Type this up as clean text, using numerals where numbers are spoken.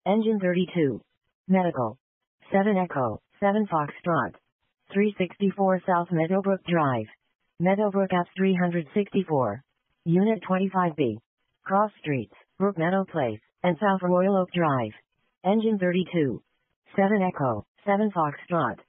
Engine 32. Medical. 7 Echo, 7 Foxtrot. 364 South Meadowbrook Drive. Meadowbrook Apps 364. Unit 25B. Cross Streets, Brook Meadow Place, and South Royal Oak Drive. Engine 32. 7 Echo, 7 Foxtrot.